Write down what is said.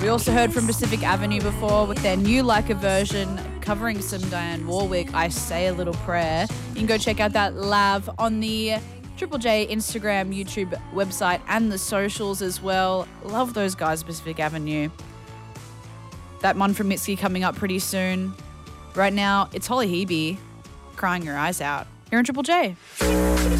We also heard from Pacific Avenue before with their new Leica version covering some Diane Warwick, I Say a Little Prayer. You can go check out that lav on the Triple J Instagram, YouTube website and the socials as well. Love those guys, Pacific Avenue. That one from Mitski coming up pretty soon. Right now, it's Holly Hebe, Crying Your Eyes Out. Here on Triple J.